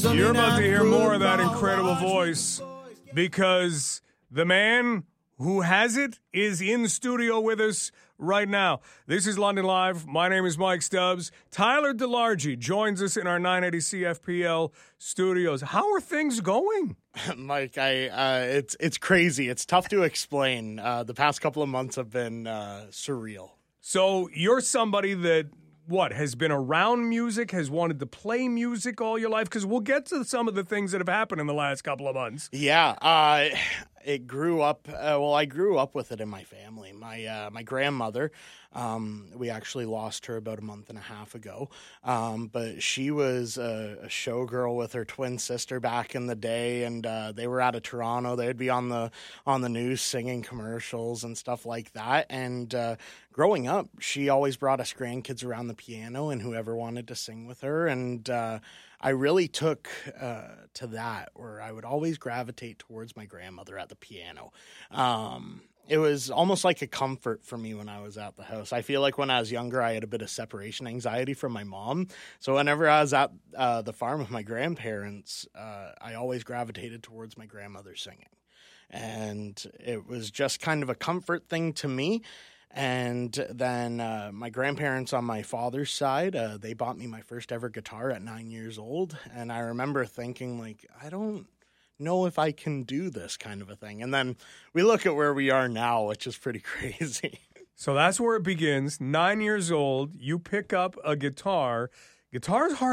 You're about to hear more of that incredible voice because the man who has it is in studio with us right now. This is London Live. My name is Mike Stubbs. Tyler DeLargy joins us in our 980 CFPL studios. How are things going? Mike, it's crazy. It's tough to explain. The past couple of months have been surreal. So you're somebody that, has been around music, has wanted to play music all your life? Because we'll get to some of the things that have happened in the last couple of months. Yeah, it grew up. I grew up with it in my family. My grandmother, we actually lost her about a month and a half ago. But she was a showgirl with her twin sister back in the day, and they were out of Toronto. They'd be on the news singing commercials and stuff like that. And growing up, she always brought us grandkids around the piano and whoever wanted to sing with her. And I really took to that, where I would always gravitate towards my grandmother at the piano. It was almost like a comfort for me when I was at the house. I feel like when I was younger, I had a bit of separation anxiety from my mom. So whenever I was at the farm with my grandparents, I always gravitated towards my grandmother singing. And it was just kind of a comfort thing to me. And then my grandparents on my father's side, they bought me my first ever guitar at 9 years old. And I remember thinking, like, I don't know if I can do this kind of a thing. And then we look at where we are now, which is pretty crazy. So that's where it begins. 9 years old, you pick up a guitar. Guitar's hard